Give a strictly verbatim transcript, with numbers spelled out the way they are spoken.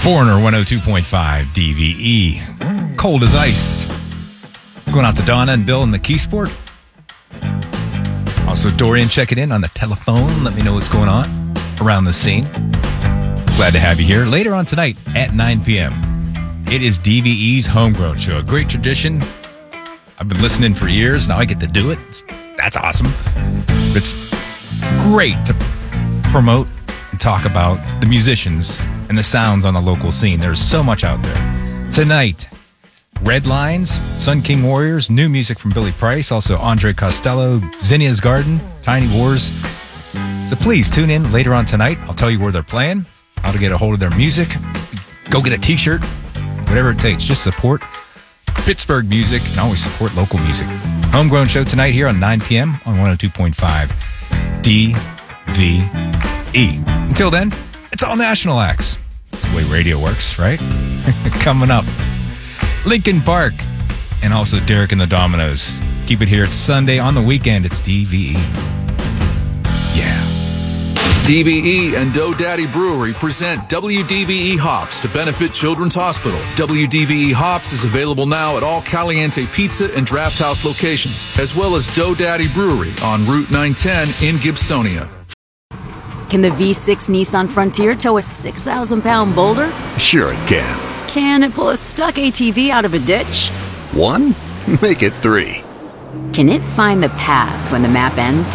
Foreigner one oh two point five D V E. Cold as ice. Going out to Donna and Bill in the Keysport. Also, Dorian checking in on the telephone. Let me know what's going on around the scene. Glad to have you here. Later on tonight at nine p.m., it is D V E's Homegrown Show. A great tradition. I've been listening for years. Now I get to do it. It's, that's awesome. It's great to promote and talk about the musicians and the sounds on the local scene. There's so much out there. Tonight, Red Lines, Sun King Warriors, new music from Billy Price, also Andre Costello, Zinnia's Garden, Tiny Wars. So please tune in later on tonight. I'll tell you where they're playing, how to get a hold of their music. Go get a t-shirt, whatever it takes. Just support Pittsburgh music and always support local music. Homegrown Show tonight here on nine p.m. on one oh two point five D V E. Until then, it's all national acts. That's the way radio works, right? Coming up, Linkin Park and also Derek and the Dominoes. Keep it here. It's Sunday. On the weekend, it's D V E. Yeah. D V E and Dough Daddy Brewery present W D V E Hops to benefit Children's Hospital. W D V E Hops is available now at all Caliente Pizza and Draft House locations, as well as Dough Daddy Brewery on Route nine ten in Gibsonia. Can the V six Nissan Frontier tow a six thousand pound boulder? Sure it can. Can it pull a stuck A T V out of a ditch? One? Make it three. Can it find the path when the map ends?